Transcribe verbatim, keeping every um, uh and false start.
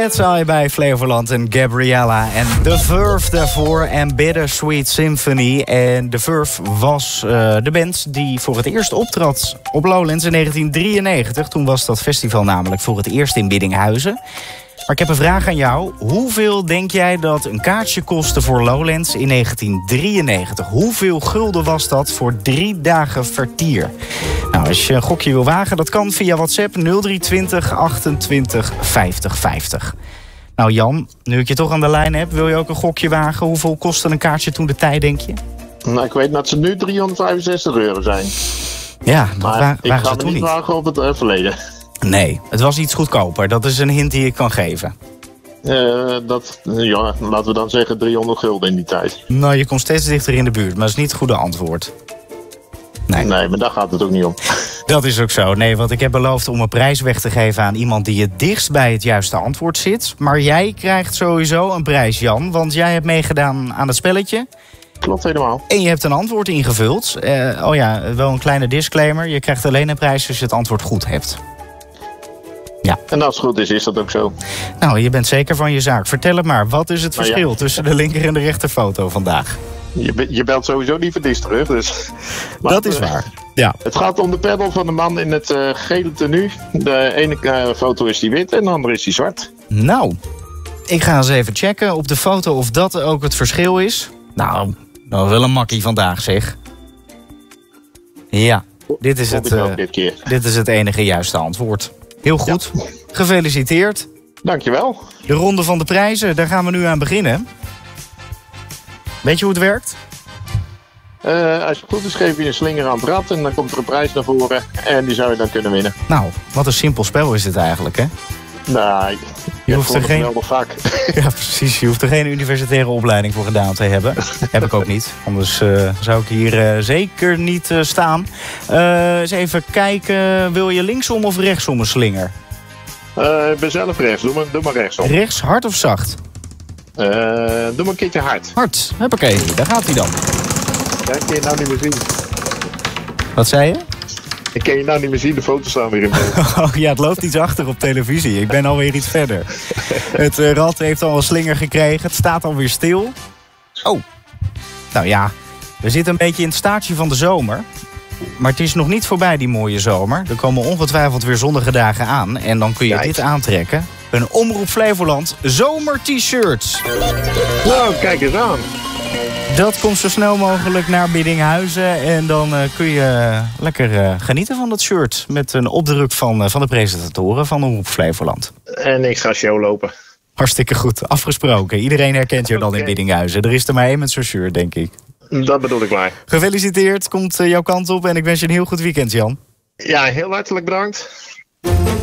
Cat's Eye bij Flevoland en Gabriella. En The Verve daarvoor en Bittersweet Symphony. En The Verve was uh, de band die voor het eerst optrad op Lowlands in negentien drieënnegentig. Toen was dat festival namelijk voor het eerst in Biddinghuizen. Maar ik heb een vraag aan jou. Hoeveel denk jij dat een kaartje kostte voor Lowlands in negentien drieënnegentig? Hoeveel gulden was dat voor drie dagen vertier? Nou, als je een gokje wil wagen, dat kan via WhatsApp nul drie twintig achtentwintig vijftig vijftig. Nou Jan, nu ik je toch aan de lijn heb, wil je ook een gokje wagen? Hoeveel kostte een kaartje toen de tijd, denk je? Nou, ik weet dat ze nu driehonderdvijfenzestig euro zijn. Ja, dat maar wa- ik waren ga ze me toen niet niet. wagen op het uh, verleden. Nee, het was iets goedkoper. Dat is een hint die ik kan geven. Uh, dat, ja, laten we dan zeggen driehonderd gulden in die tijd. Nou, je komt steeds dichter in de buurt, maar dat is niet het goede antwoord. Nee. Nee, maar daar gaat het ook niet om. Dat is ook zo. Nee, want ik heb beloofd om een prijs weg te geven aan iemand die het dichtst bij het juiste antwoord zit. Maar jij krijgt sowieso een prijs, Jan, want jij hebt meegedaan aan het spelletje. Klopt helemaal. En je hebt een antwoord ingevuld. Uh, oh ja, wel een kleine disclaimer. Je krijgt alleen een prijs als je het antwoord goed hebt. Ja. En als het goed is, is dat ook zo. Nou, je bent zeker van je zaak. Vertel het maar. Wat is het Nou verschil ja. tussen de linker en de rechterfoto vandaag? Je, be- je belt sowieso niet voor dis terug, dus... Maar, Dat is uh, waar. Ja. Het gaat om de pedal van de man in het uh, gele tenue. De ene uh, foto is die wit en de andere is die zwart. Nou, ik ga eens even checken op de foto of dat ook het verschil is. Nou, nou wel een makkie vandaag, zeg. Ja, dit is Vond het, ik ook uh, dit keer. dit is het enige juiste antwoord. Heel goed. Ja. Gefeliciteerd. Dankjewel. De ronde van de prijzen, daar gaan we nu aan beginnen. Weet je hoe het werkt? Uh, als je goed is, geef je een slinger aan het rad en dan komt er een prijs naar voren. En die zou je dan kunnen winnen. Nou, wat een simpel spel is dit eigenlijk, hè? Nou, je hoeft er geen... vak. Ja, precies. Je hoeft er geen universitaire opleiding voor gedaan te hebben. Heb ik ook niet. Anders uh, zou ik hier uh, zeker niet uh, staan. Uh, eens even kijken. Wil je linksom of rechtsom een slinger? Uh, ik ben zelf rechts. Doe maar, doe maar rechtsom. Rechts, hard of zacht? Uh, doe maar een keertje hard. Hard. Hoppakee. Daar gaat hij dan. Ja, ik kan je nou niet meer zien. Wat zei je? Ik kan je nou niet meer zien. De foto's staan weer in beeld. Oh ja, het loopt iets achter op televisie. Ik ben alweer iets verder. Het uh, rad heeft al een slinger gekregen. Het staat alweer stil. Oh. Nou ja, we zitten een beetje in het staartje van de zomer. Maar het is nog niet voorbij, die mooie zomer. Er komen ongetwijfeld weer zonnige dagen aan. En dan kun je Kijk. dit aantrekken. Een Omroep Flevoland zomer-t-shirt. Nou, kijk eens aan. Dat komt zo snel mogelijk naar Biddinghuizen. En dan uh, kun je lekker uh, genieten van dat shirt. Met een opdruk van, uh, van de presentatoren van Omroep Flevoland. En ik ga show lopen. Hartstikke goed, afgesproken. Iedereen herkent je dan okay. in Biddinghuizen. Er is er maar één met zo'n shirt, denk ik. Dat bedoel ik maar. Gefeliciteerd, komt uh, jouw kant op. En ik wens je een heel goed weekend, Jan. Ja, heel hartelijk bedankt.